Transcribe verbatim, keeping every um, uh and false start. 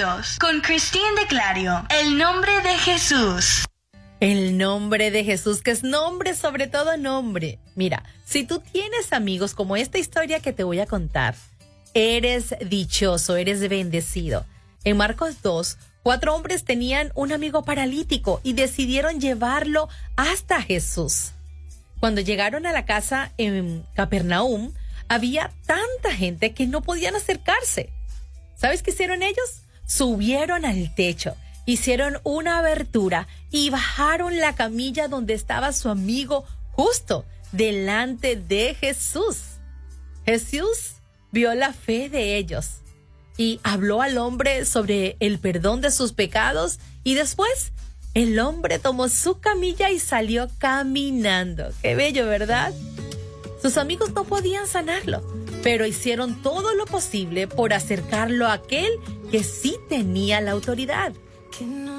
Dios, con Christine de Clario. El nombre de Jesús. El nombre de Jesús, que es nombre sobre todo nombre. Mira, si tú tienes amigos como esta historia que te voy a contar, eres dichoso, eres bendecido. En Marcos dos, cuatro hombres tenían un amigo paralítico y decidieron llevarlo hasta Jesús. Cuando llegaron a la casa en Capernaum, había tanta gente que no podían acercarse. ¿Sabes qué hicieron ellos? Subieron al techo, hicieron una abertura y bajaron la camilla donde estaba su amigo justo delante de Jesús. Jesús vio la fe de ellos y habló al hombre sobre el perdón de sus pecados y después el hombre tomó su camilla y salió caminando. Qué bello, ¿verdad? Sus amigos no podían sanarlo, pero hicieron todo lo posible por acercarlo a aquel que sí tenía la autoridad.